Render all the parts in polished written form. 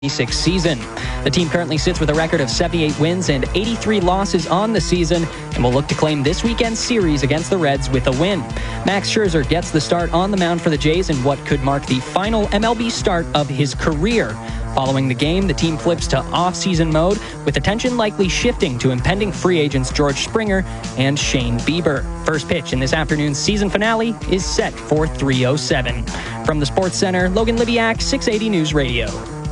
season. The team currently sits with a record of 78 wins and 83 losses on the season and will look to claim this weekend's series against the Reds with a win. Max Scherzer gets the start on the mound for the Jays in what could mark the final MLB start of his career. Following the game, the team flips to off-season mode, with attention likely shifting to impending free agents George Springer and Shane Bieber. First pitch in this afternoon's season finale is set for 3:07. From the Sports Center, Logan Libiak, 680 News Radio.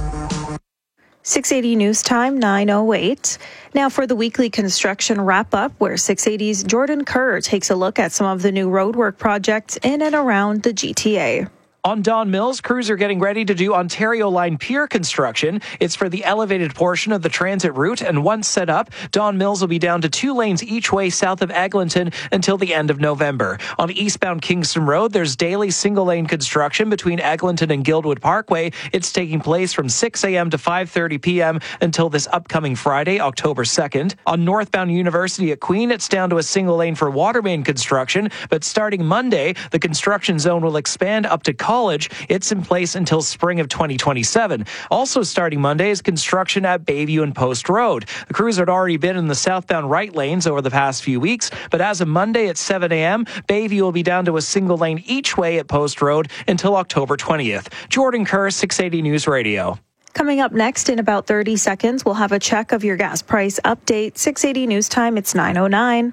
680 News Time, 9:08. Now for the weekly construction wrap-up, where 680's Jordan Kerr takes a look at some of the new roadwork projects in and around the GTA. On Don Mills, crews are getting ready to do Ontario Line Pier construction. It's for the elevated portion of the transit route, and once set up, Don Mills will be down to 2 lanes each way south of Eglinton until the end of November. On eastbound Kingston Road, there's daily single-lane construction between Eglinton and Guildwood Parkway. It's taking place from 6 a.m. to 5:30 p.m. until this upcoming Friday, October 2nd. On northbound University at Queen, it's down to a single lane for water main construction, but starting Monday, the construction zone will expand up to College. It's in place until spring of 2027. Also starting Monday is construction at Bayview and Post Road. The crews had already been in the southbound right lanes over the past few weeks, but as of Monday at 7 a.m., Bayview will be down to a single lane each way at Post Road until October 20th. Jordan Kerr, 680 News Radio. Coming up next in about 30 seconds, we'll have a check of your gas price update. 680 News Time, it's 9:09.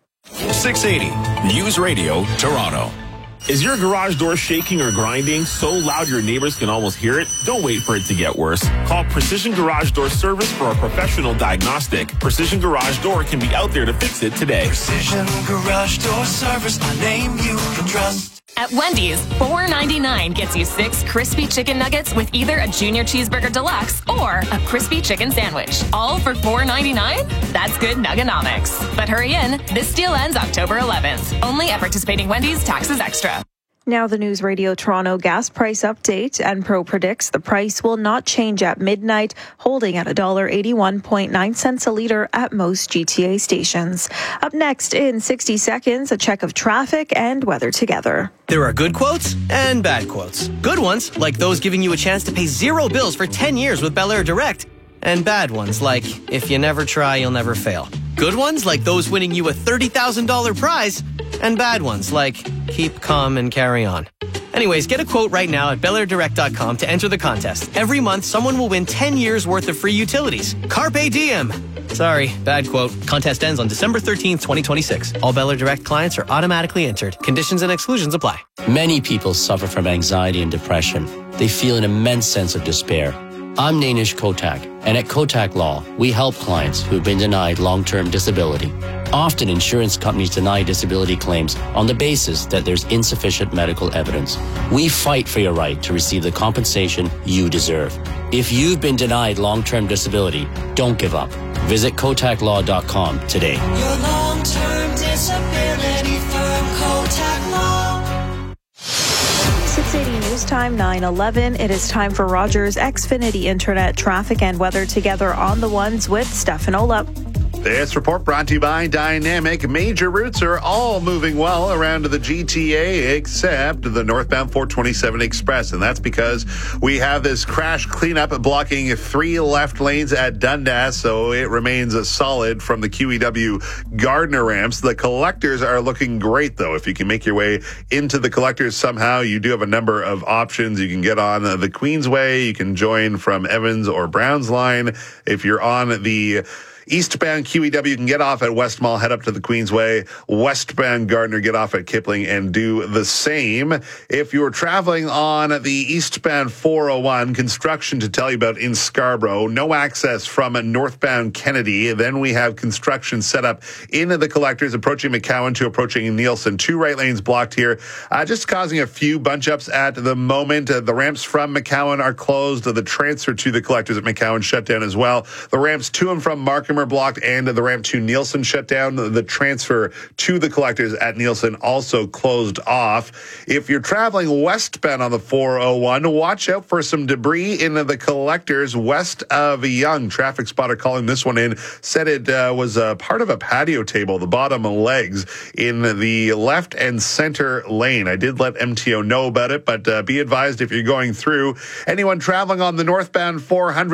680 News Radio, Toronto. Is your garage door shaking or grinding so loud your neighbors can almost hear it? Don't wait for it to get worse. Call Precision Garage Door Service for a professional diagnostic. Precision Garage Door can be out there to fix it today. Precision Garage Door Service, a name you can trust. At Wendy's, $4.99 gets you 6 crispy chicken nuggets with either a Junior Cheeseburger Deluxe or a crispy chicken sandwich. All for $4.99? That's good nuggenomics. But hurry in, this deal ends October 11th. Only at participating Wendy's, taxes extra. Now the News Radio Toronto gas price update. Enpro predicts the price will not change at midnight, holding at $1.81.9 a litre at most GTA stations. Up next in 60 seconds, a check of traffic and weather together. There are good quotes and bad quotes. Good ones, like those giving you a chance to pay 0 bills for 10 years with Bel Air Direct. And bad ones, like, if you never try, you'll never fail. Good ones, like those winning you a $30,000 prize. And bad ones, like, keep calm and carry on. Anyways, get a quote right now at BelAirDirect.com to enter the contest. Every month, someone will win 10 years worth of free utilities. Carpe diem. Sorry, bad quote. Contest ends on December 13th, 2026. All Bel Air Direct clients are automatically entered. Conditions and exclusions apply. Many people suffer from anxiety and depression. They feel an immense sense of despair. I'm Nainish Kotak, and at Kotak Law, we help clients who've been denied long-term disability. Often, insurance companies deny disability claims on the basis that there's insufficient medical evidence. We fight for your right to receive the compensation you deserve. If you've been denied long-term disability, don't give up. Visit KotakLaw.com today. Your long-term disability firm, Kotak Law. 680 News Time, 9:11. It is time for Rogers Xfinity Internet traffic and weather together on the ones with Stefan Olap. This report brought to you by Dynamic. Major routes are all moving well around the GTA except the northbound 427 Express. And that's because we have this crash cleanup blocking 3 left lanes at Dundas. So it remains solid from the QEW Gardner ramps. The collectors are looking great, though. If you can make your way into the collectors somehow, you do have a number of options. You can get on the Queensway. You can join from Evans or Brown's line. If you're on the eastbound QEW, you can get off at West Mall, head up to the Queensway. Westbound Gardner, get off at Kipling and do the same. If you're traveling on the eastbound 401, construction to tell you about in Scarborough. No access from northbound Kennedy. Then we have construction set up in the collectors approaching McCowan to approaching Nielsen. 2 right lanes blocked here, just causing a few bunch-ups at the moment. The ramps from McCowan are closed. The transfer to the collectors at McCowan shut down as well. The ramps to and from Markham Herkimer blocked and the ramp to Nielsen shut down. The transfer to the collectors at Nielsen also closed off. If you're traveling westbound on the 401, watch out for some debris in the collectors west of Yonge. Traffic spotter calling this one in said it was part of a patio table, the bottom legs in the left and center lane. I did let MTO know about it, but be advised if you're going through. Anyone traveling on the northbound 400